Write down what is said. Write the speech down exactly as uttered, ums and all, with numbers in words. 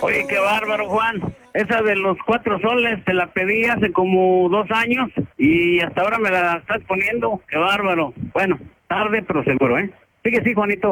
Oye, qué bárbaro, Juan. Esa de los cuatro soles te la pedí hace como dos años y hasta ahora me la estás poniendo. Qué bárbaro. Bueno, tarde pero seguro, ¿eh? Sigue, sí, Juanito.